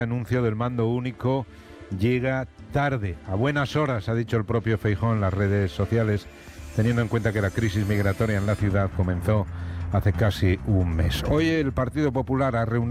anuncio del mando único llega tarde, a buenas horas, ha dicho el propio Feijóo en las redes sociales, teniendo en cuenta que la crisis migratoria en la ciudad comenzó hace casi un mes. Hoy el Partido Popular ha reunido